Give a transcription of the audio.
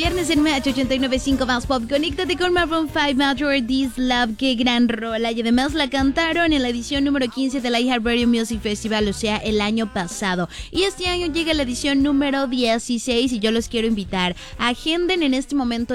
viernes en Match 89.5 más pop. Conéctate con Maroon 5, Matter This Love. Qué gran rola. Y además la cantaron en la edición número 15 del iHeartRadio Music Festival, o sea, el año pasado. Y este año llega la edición número 16 y yo los quiero invitar. Agenden en este momento